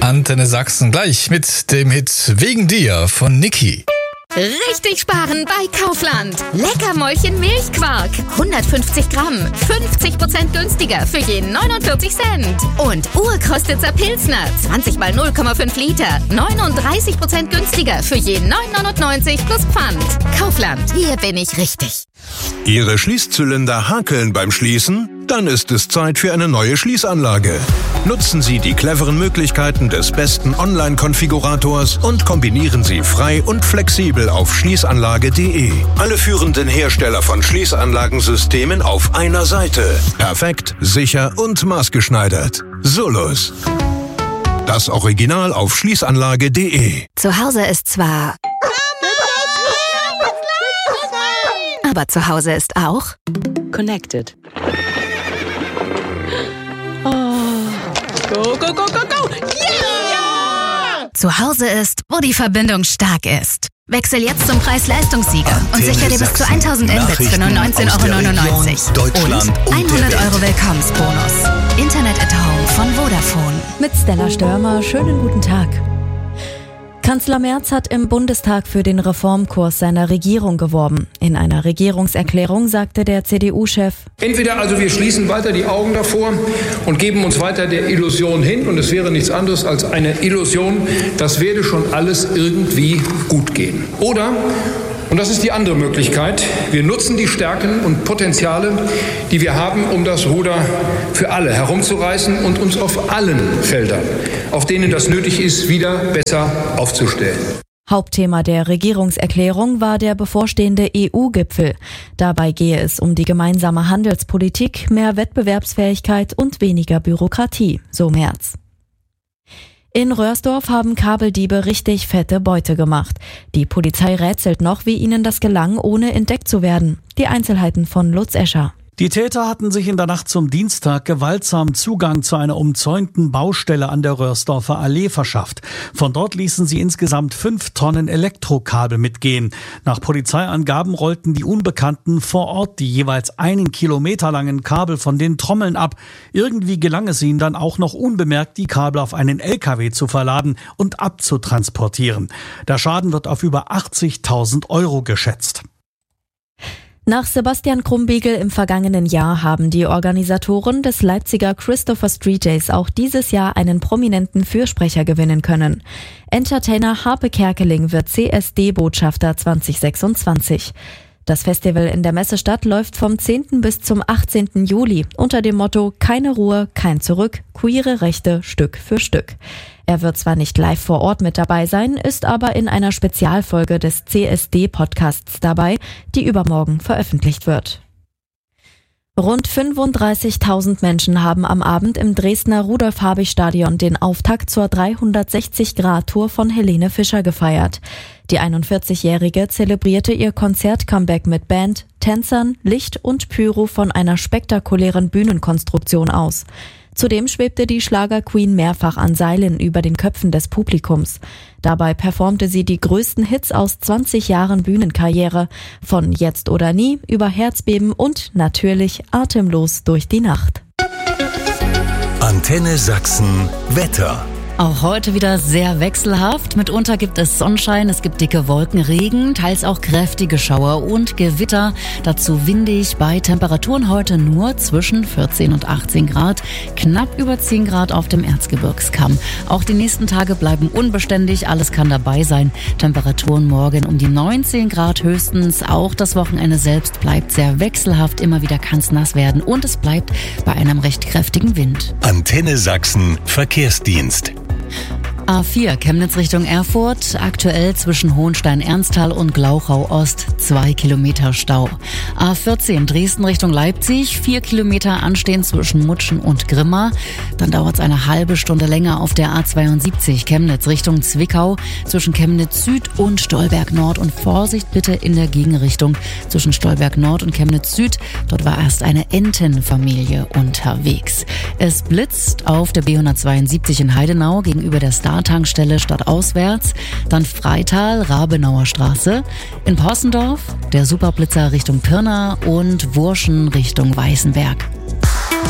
Antenne Sachsen gleich mit dem Hit Wegen dir von Niki. Richtig sparen bei Kaufland. Leckermäulchen Milchquark. 150 Gramm. 50% günstiger für je 49 Cent. Und Urkostitzer Pilsner. 20 mal 0,5 Liter. 39% günstiger für je 9,99 plus Pfand. Kaufland. Hier bin ich richtig. Ihre Schließzylinder hakeln beim Schließen? Dann ist es Zeit für eine neue Schließanlage. Nutzen Sie die cleveren Möglichkeiten des besten Online-Konfigurators und kombinieren Sie frei und flexibel auf schließanlage.de. Alle führenden Hersteller von Schließanlagensystemen auf einer Seite. Perfekt, sicher und maßgeschneidert. Solus. Das Original auf schließanlage.de. Zu Hause ist zwar... aber zu Hause ist auch... Connected. Go, go, go, go, go! Yeah! Zu Hause ist, wo die Verbindung stark ist. Wechsel jetzt zum Preis-Leistungssieger und sichere dir bis zu 1000 Mbits für nur 19,99 € und 100 € Willkommensbonus. Internet at Home von Vodafone. Mit Stella Störmer, schönen guten Tag. Kanzler Merz hat im Bundestag für den Reformkurs seiner Regierung geworben. In einer Regierungserklärung sagte der CDU-Chef: Entweder also wir schließen weiter die Augen davor und geben uns weiter der Illusion hin, und es wäre nichts anderes als eine Illusion, das werde schon alles irgendwie gut gehen. Oder, und das ist die andere Möglichkeit, wir nutzen die Stärken und Potenziale, die wir haben, um das Ruder für alle herumzureißen und uns auf allen Feldern, auf denen das nötig ist, wieder besser aufzustellen. Hauptthema der Regierungserklärung war der bevorstehende EU-Gipfel. Dabei gehe es um die gemeinsame Handelspolitik, mehr Wettbewerbsfähigkeit und weniger Bürokratie, so Merz. In Röhrsdorf haben Kabeldiebe richtig fette Beute gemacht. Die Polizei rätselt noch, wie ihnen das gelang, ohne entdeckt zu werden. Die Einzelheiten von Lutz Escher. Die Täter hatten sich in der Nacht zum Dienstag gewaltsam Zugang zu einer umzäunten Baustelle an der Röhrsdorfer Allee verschafft. Von dort ließen sie insgesamt 5 Tonnen Elektrokabel mitgehen. Nach Polizeiangaben rollten die Unbekannten vor Ort die jeweils 1 Kilometer langen Kabel von den Trommeln ab. Irgendwie gelang es ihnen dann auch noch unbemerkt, die Kabel auf einen LKW zu verladen und abzutransportieren. Der Schaden wird auf über 80.000 € geschätzt. Nach Sebastian Krumbiegel im vergangenen Jahr haben die Organisatoren des Leipziger Christopher Street Days auch dieses Jahr einen prominenten Fürsprecher gewinnen können. Entertainer Harpe Kerkeling wird CSD-Botschafter 2026. Das Festival in der Messestadt läuft vom 10. bis zum 18. Juli unter dem Motto Keine Ruhe, kein Zurück, queere Rechte Stück für Stück. Er wird zwar nicht live vor Ort mit dabei sein, ist aber in einer Spezialfolge des CSD-Podcasts dabei, die übermorgen veröffentlicht wird. Rund 35.000 Menschen haben am Abend im Dresdner Rudolf-Habich-Stadion den Auftakt zur 360-Grad-Tour von Helene Fischer gefeiert. Die 41-Jährige zelebrierte ihr Konzert-Comeback mit Band, Tänzern, Licht und Pyro von einer spektakulären Bühnenkonstruktion aus. Zudem schwebte die Schlager-Queen mehrfach an Seilen über den Köpfen des Publikums. Dabei performte sie die größten Hits aus 20 Jahren Bühnenkarriere, von Jetzt oder Nie über Herzbeben und natürlich Atemlos durch die Nacht. Antenne Sachsen Wetter. Auch heute wieder sehr wechselhaft. Mitunter gibt es Sonnenschein, es gibt dicke Wolken, Regen, teils auch kräftige Schauer und Gewitter. Dazu windig bei Temperaturen heute nur zwischen 14 und 18 Grad, knapp über 10 Grad auf dem Erzgebirgskamm. Auch die nächsten Tage bleiben unbeständig, alles kann dabei sein. Temperaturen morgen um die 19 Grad höchstens. Auch das Wochenende selbst bleibt sehr wechselhaft, immer wieder kann es nass werden und es bleibt bei einem recht kräftigen Wind. Antenne Sachsen Verkehrsdienst. A4 Chemnitz Richtung Erfurt, aktuell zwischen Hohenstein-Ernsthal und Glauchau-Ost 2 Kilometer Stau. A14 Dresden Richtung Leipzig, 4 Kilometer anstehen zwischen Mutschen und Grimma. Dann dauert es eine halbe Stunde länger auf der A72 Chemnitz Richtung Zwickau, zwischen Chemnitz Süd und Stolberg Nord. Und Vorsicht bitte in der Gegenrichtung zwischen Stolberg Nord und Chemnitz Süd. Dort war erst eine Entenfamilie unterwegs. Es blitzt auf der B172 in Heidenau gegenüber der Star-Tankstelle stadtauswärts, dann Freital, Rabenauer Straße, in Possendorf der Superblitzer Richtung Pirna und Wurschen Richtung Weißenberg.